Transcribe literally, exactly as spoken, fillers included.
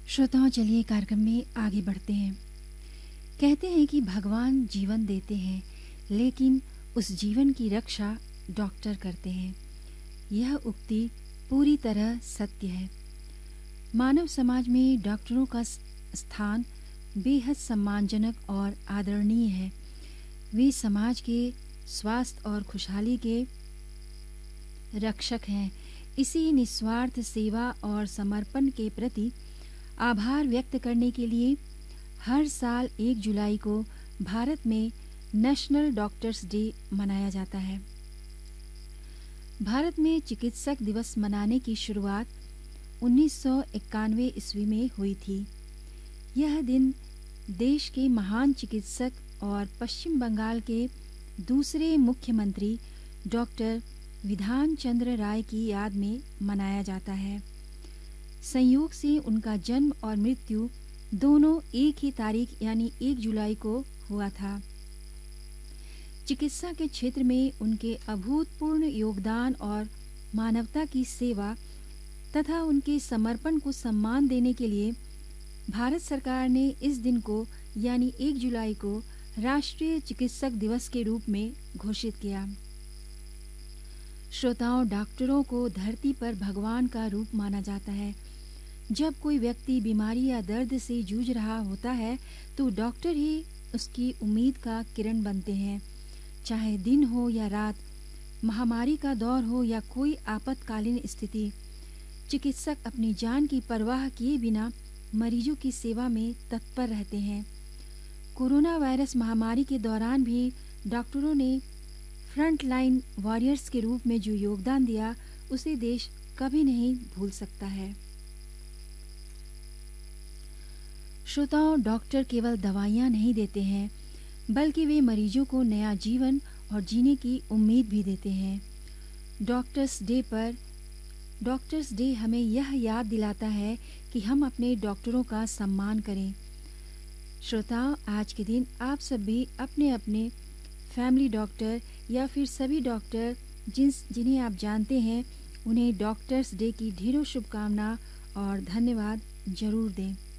श्रोताओं, चलिए कार्यक्रम में आगे बढ़ते हैं। कहते हैं कि भगवान जीवन देते हैं, लेकिन उस जीवन की रक्षा डॉक्टर करते हैं। यह उक्ति पूरी तरह सत्य है। मानव समाज में डॉक्टरों का स्थान बेहद सम्मानजनक और आदरणीय है। वे समाज के स्वास्थ्य और खुशहाली के रक्षक हैं। इसी निस्वार्थ सेवा और समर्पण के प्रति आभार व्यक्त करने के लिए हर साल एक जुलाई को भारत में नेशनल डॉक्टर्स डे मनाया जाता है। भारत में चिकित्सक दिवस मनाने की शुरुआत उन्नीस सौ इक्यानवे ईस्वी में हुई थी। यह दिन देश के महान चिकित्सक और पश्चिम बंगाल के दूसरे मुख्यमंत्री डॉक्टर विधान चंद्र राय की याद में मनाया जाता है। संयोग से उनका जन्म और मृत्यु दोनों एक ही तारीख यानी एक जुलाई को हुआ था। चिकित्सा के क्षेत्र में उनके अभूतपूर्व योगदान और मानवता की सेवा तथा उनके समर्पण को सम्मान देने के लिए भारत सरकार ने इस दिन को यानी एक जुलाई को राष्ट्रीय चिकित्सक दिवस के रूप में घोषित किया। श्रोताओं, डॉक्टरों को धरती पर भगवान का रूप माना जाता है। जब कोई व्यक्ति बीमारी या दर्द से जूझ रहा होता है तो डॉक्टर ही उसकी उम्मीद का किरण बनते हैं। चाहे दिन हो या रात, महामारी का दौर हो या कोई आपातकालीन स्थिति, चिकित्सक अपनी जान की परवाह किए बिना मरीजों की सेवा में तत्पर रहते हैं। कोरोना वायरस महामारी के दौरान भी डॉक्टरों ने फ्रंट लाइन वॉरियर्स के रूप में जो योगदान दिया, उसे देश कभी नहीं भूल सकता है। श्रोताओं, डॉक्टर केवल दवाइयाँ नहीं देते हैं, बल्कि वे मरीजों को नया जीवन और जीने की उम्मीद भी देते हैं। डॉक्टर्स डे पर डॉक्टर्स डे हमें यह याद दिलाता है कि हम अपने डॉक्टरों का सम्मान करें। श्रोताओं, आज के दिन आप सब भी अपने अपने फैमिली डॉक्टर या फिर सभी डॉक्टर जिन जिन्हें आप जानते हैं, उन्हें डॉक्टर्स डे की ढेरों शुभकामना और धन्यवाद जरूर दें।